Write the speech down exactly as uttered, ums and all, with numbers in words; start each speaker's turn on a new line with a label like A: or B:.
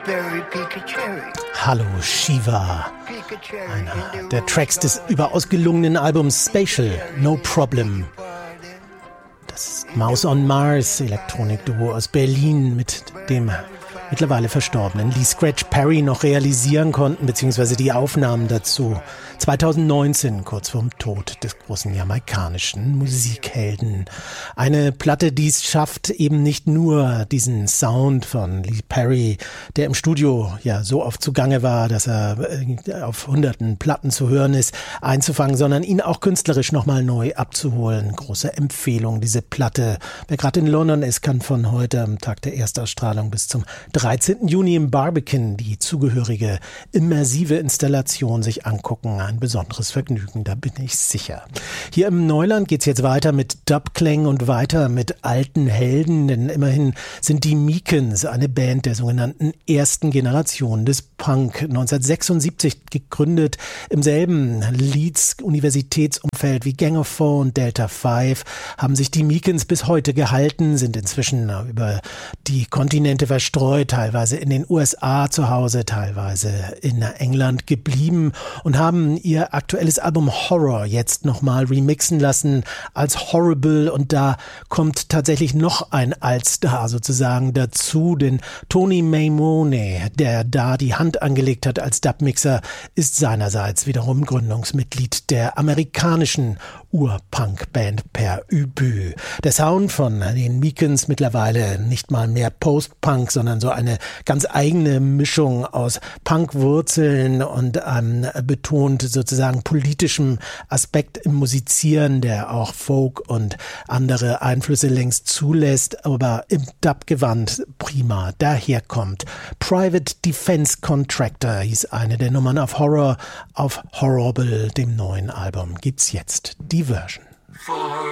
A: Hallo Shiva, einer der Tracks des überaus gelungenen Albums Spatial, No Problem. Das ist Mouse on Mars, Elektronikduo aus Berlin, mit dem mittlerweile verstorbenen Lee Scratch Perry noch realisieren konnten, beziehungsweise die Aufnahmen dazu zwanzig neunzehn, kurz vorm Tod des großen jamaikanischen Musikhelden. Eine Platte, die es schafft, eben nicht nur diesen Sound von Lee Perry, der im Studio ja so oft zugange war, dass er auf hunderten Platten zu hören ist, einzufangen, sondern ihn auch künstlerisch nochmal neu abzuholen. Große Empfehlung, diese Platte. Wer gerade in London ist, kann von heute am Tag der Erstausstrahlung bis zum dreizehnten Juni im Barbican die zugehörige immersive Installation sich angucken. Ein besonderes Vergnügen, da bin ich sicher. Hier im Neuland geht's jetzt weiter mit Dubklängen und weiter mit alten Helden, denn immerhin sind die Meekens eine Band der sogenannten ersten Generation des Punk. neunzehnhundertsechsundsiebzig gegründet, im selben Leeds-Universitätsumfeld wie Gang of Four und Delta Five, haben sich die Meekens bis heute gehalten, sind inzwischen über die Kontinente verstreut, teilweise in den U S A zu Hause, teilweise in England geblieben und haben ihr aktuelles Album Horror jetzt nochmal remixen lassen als Horrible, und da kommt tatsächlich noch ein Altstar sozusagen dazu, denn Tony Maimone, der da die Hand angelegt hat als Dubmixer, ist seinerseits wiederum Gründungsmitglied der amerikanischen Ur-Punk-Band Per Ubu. Der Sound von den Meekens mittlerweile nicht mal mehr Post-Punk, sondern so eine ganz eigene Mischung aus Punk-Wurzeln und einem betont sozusagen politischem Aspekt im Musizieren, der auch Folk und andere Einflüsse längst zulässt, aber im Dub-Gewand prima daherkommt. Private Defense Contractor hieß eine der Nummern auf Horror. Auf Horrible, dem neuen Album, gibt's jetzt die Version.